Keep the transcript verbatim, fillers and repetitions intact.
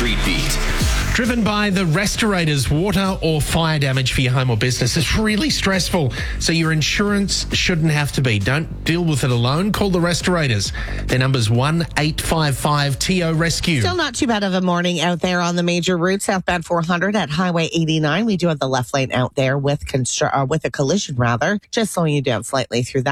Street Beat. Driven by the Restorators, water or fire damage for your home or business is really stressful, so your insurance shouldn't have to be. Don't deal with it alone. Call the Restorators. Their number's one eight five five T O Rescue. Still not too bad of a morning out there on the major route, southbound four hundred at Highway eighty-nine. We do have the left lane out there with constru- uh, with a collision, rather, just slowing you down slightly through that.